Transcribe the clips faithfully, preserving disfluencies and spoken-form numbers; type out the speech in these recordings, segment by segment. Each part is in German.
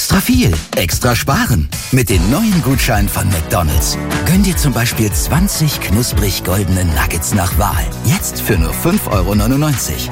Extra viel, extra sparen. Mit den neuen Gutscheinen von McDonald's. Gönn dir zum Beispiel zwanzig knusprig goldene Nuggets nach Wahl. Jetzt für nur fünf Euro neunundneunzig.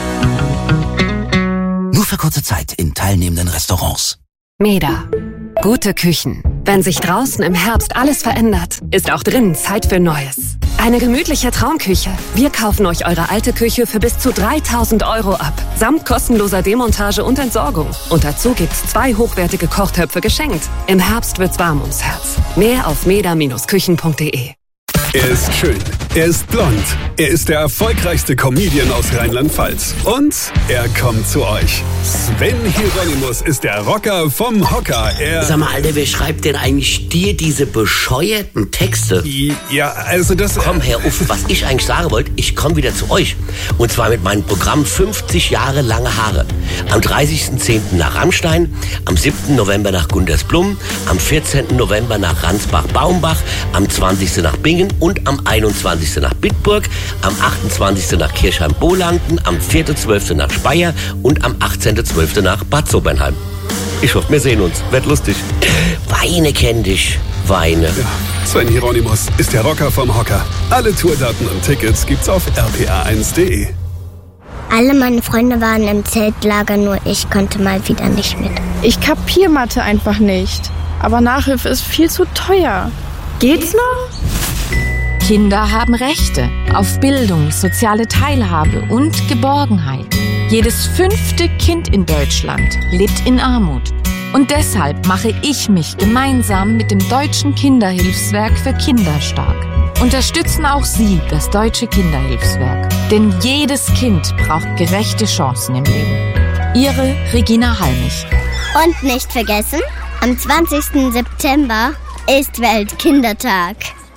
Nur für kurze Zeit in teilnehmenden Restaurants. Meda. Gute Küchen. Wenn sich draußen im Herbst alles verändert, ist auch drinnen Zeit für Neues. Eine gemütliche Traumküche. Wir kaufen euch eure alte Küche für bis zu dreitausend Euro ab. Samt kostenloser Demontage und Entsorgung. Und dazu gibt's zwei hochwertige Kochtöpfe geschenkt. Im Herbst wird's warm ums Herz. Mehr auf meda Bindestrich küchen punkt de. Er ist schön, er ist blond, er ist der erfolgreichste Comedian aus Rheinland-Pfalz. Und er kommt zu euch. Sven Hieronymus ist der Rocker vom Hocker. Er Sag mal, Alter, wer schreibt denn eigentlich dir diese bescheuerten Texte? Ja, also das... Komm, Herr Uff, was ich eigentlich sagen wollte, ich komme wieder zu euch. Und zwar mit meinem Programm fünfzig Jahre lange Haare. Am dreißigsten zehnten nach Rammstein, am siebten November nach Gundersblum, am vierzehnten November nach Ransbach-Baumbach, am zwanzigsten nach Bingen und am einundzwanzigsten nach Bitburg, am achtundzwanzigsten nach Kirchheim-Bolanden, am vierten zwölften nach Speyer und am achtzehnten zwölften nach Bad Sobernheim. Ich hoffe, wir sehen uns. Wird lustig. Weine kenn dich. Weine. Ja, Sven Hieronymus ist der Rocker vom Hocker. Alle Tourdaten und Tickets gibt's auf r p a eins punkt de. Alle meine Freunde waren im Zeltlager, nur ich konnte mal wieder nicht mit. Ich kapier Mathe einfach nicht. Aber Nachhilfe ist viel zu teuer. Geht's noch? Kinder haben Rechte auf Bildung, soziale Teilhabe und Geborgenheit. Jedes fünfte Kind in Deutschland lebt in Armut. Und deshalb mache ich mich gemeinsam mit dem Deutschen Kinderhilfswerk für Kinder stark. Unterstützen auch Sie das Deutsche Kinderhilfswerk. Denn jedes Kind braucht gerechte Chancen im Leben. Ihre Regina Halmich. Und nicht vergessen, am zwanzigsten September ist Weltkindertag.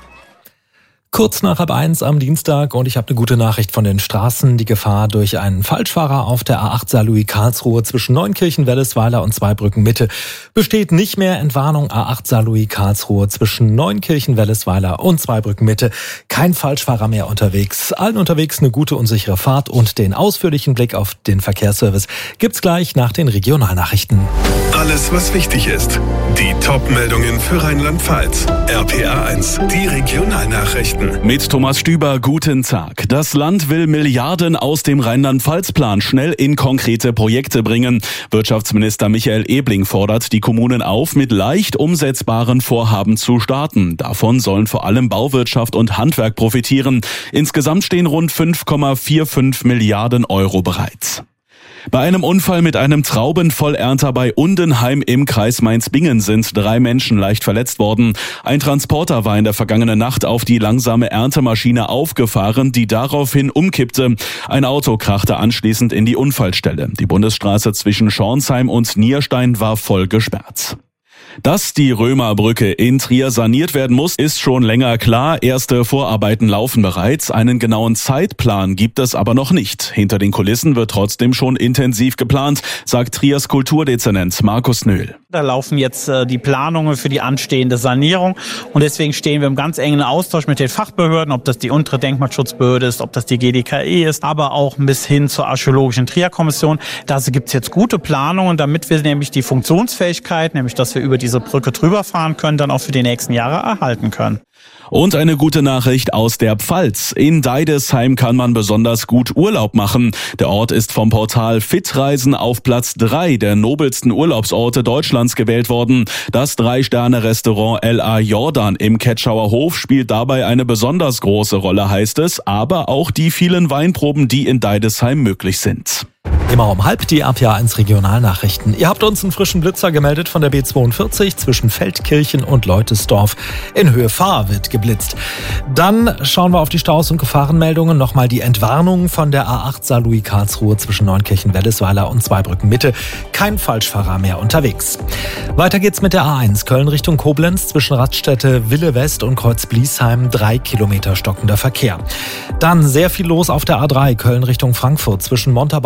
Kurz nach halb eins am Dienstag und ich habe eine gute Nachricht von den Straßen. Die Gefahr durch einen Falschfahrer auf der A acht Saarlouis-Karlsruhe zwischen Neunkirchen, Wellesweiler und Zweibrücken Mitte besteht nicht mehr. Entwarnung A acht Saarlouis-Karlsruhe zwischen Neunkirchen, Wellesweiler und Zweibrücken Mitte. Kein Falschfahrer mehr unterwegs. Allen unterwegs eine gute und sichere Fahrt und den ausführlichen Blick auf den Verkehrsservice gibt's gleich nach den Regionalnachrichten. Alles, was wichtig ist. Die Top-Meldungen für Rheinland-Pfalz. R P A eins, die Regionalnachrichten. Mit Thomas Stüber, guten Tag. Das Land will Milliarden aus dem Rheinland-Pfalz-Plan schnell in konkrete Projekte bringen. Wirtschaftsminister Michael Ebling fordert die Kommunen auf, mit leicht umsetzbaren Vorhaben zu starten. Davon sollen vor allem Bauwirtschaft und Handwerk profitieren. Insgesamt stehen rund fünf Komma fünfundvierzig Milliarden Euro bereit. Bei einem Unfall mit einem Traubenvollernter bei Undenheim im Kreis Mainz-Bingen sind drei Menschen leicht verletzt worden. Ein Transporter war in der vergangenen Nacht auf die langsame Erntemaschine aufgefahren, die daraufhin umkippte. Ein Auto krachte anschließend in die Unfallstelle. Die Bundesstraße zwischen Schornsheim und Nierstein war voll gesperrt. Dass die Römerbrücke in Trier saniert werden muss, ist schon länger klar. Erste Vorarbeiten laufen bereits. Einen genauen Zeitplan gibt es aber noch nicht. Hinter den Kulissen wird trotzdem schon intensiv geplant, sagt Triers Kulturdezernent Markus Nöhl. Da laufen jetzt äh, die Planungen für die anstehende Sanierung und deswegen stehen wir im ganz engen Austausch mit den Fachbehörden, ob das die untere Denkmalschutzbehörde ist, ob das die G D K E ist, aber auch bis hin zur Archäologischen Trier-Kommission. Da gibt's jetzt gute Planungen, damit wir nämlich die Funktionsfähigkeit, nämlich dass wir über diese Brücke drüber fahren können, dann auch für die nächsten Jahre erhalten können. Und eine gute Nachricht aus der Pfalz. In Deidesheim kann man besonders gut Urlaub machen. Der Ort ist vom Portal Fitreisen auf Platz drei der nobelsten Urlaubsorte Deutschlands gewählt worden. Das Drei-Sterne-Restaurant L A Jordan im Ketschauer Hof spielt dabei eine besonders große Rolle, heißt es, aber auch die vielen Weinproben, die in Deidesheim möglich sind. Immer um halb die R P A eins Regionalnachrichten. Ihr habt uns einen frischen Blitzer gemeldet von der B zweiundvierzig zwischen Feldkirchen und Leutesdorf. In Höhe Fahr wird geblitzt. Dann schauen wir auf die Staus- und Gefahrenmeldungen. Nochmal die Entwarnung von der A acht Saarlouis-Karlsruhe zwischen Neunkirchen, Wellesweiler und Zweibrücken Mitte. Kein Falschfahrer mehr unterwegs. Weiter geht's mit der A eins Köln Richtung Koblenz zwischen Raststätte Wille West und Kreuz Bliesheim. Drei Kilometer stockender Verkehr. Dann sehr viel los auf der A drei Köln Richtung Frankfurt zwischen Montabaur und Bad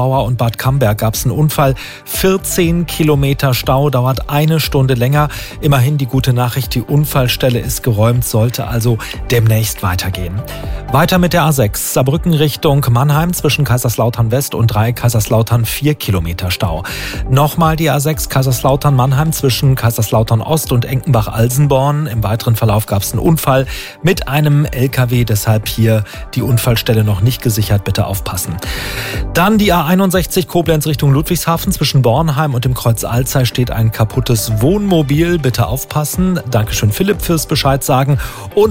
Bad Camberg gab es einen Unfall. vierzehn Kilometer Stau, dauert eine Stunde länger. Immerhin die gute Nachricht, die Unfallstelle ist geräumt, sollte also demnächst weitergehen. Weiter mit der A sechs, Saarbrücken Richtung Mannheim zwischen Kaiserslautern West und drei Kaiserslautern vier Kilometer Stau. Nochmal die A sechs Kaiserslautern Mannheim zwischen Kaiserslautern Ost und Enkenbach-Alsenborn. Im weiteren Verlauf gab es einen Unfall mit einem L K W, deshalb hier die Unfallstelle noch nicht gesichert, bitte aufpassen. Dann die A einundsechzig Koblenz Richtung Ludwigshafen zwischen Bornheim und dem Kreuz Alzey steht ein kaputtes Wohnmobil, bitte aufpassen. Dankeschön Philipp fürs Bescheid sagen. Und